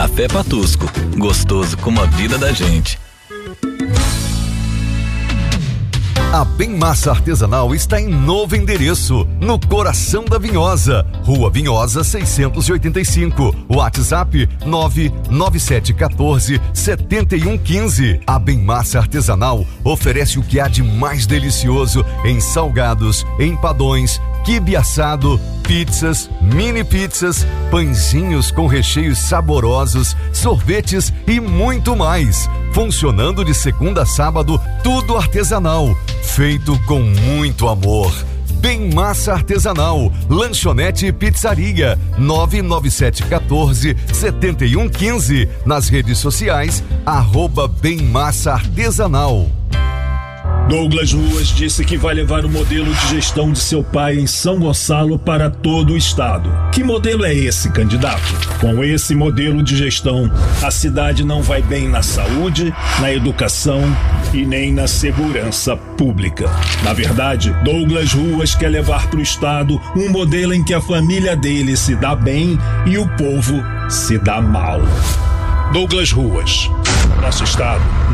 Café Patusco, gostoso como a vida da gente. A Bem Massa Artesanal está em novo endereço, no coração da Vinhosa, Rua Vinhosa 685, WhatsApp 99714-7115. A Bem Massa Artesanal oferece o que há de mais delicioso em salgados, empadões, quibe assado, pizzas, mini pizzas, pãezinhos com recheios saborosos, sorvetes e muito mais. Funcionando de segunda a sábado, tudo artesanal, feito com muito amor. Bem Massa Artesanal, lanchonete e pizzaria, 99714-7115. Nas redes sociais, @Bem Massa Artesanal. Douglas Ruas disse que vai levar o modelo de gestão de seu pai em São Gonçalo para todo o estado. Que modelo é esse, candidato? Com esse modelo de gestão, a cidade não vai bem na saúde, na educação e nem na segurança pública. Na verdade, Douglas Ruas quer levar para o estado um modelo em que a família dele se dá bem e o povo se dá mal. Douglas Ruas, nosso estado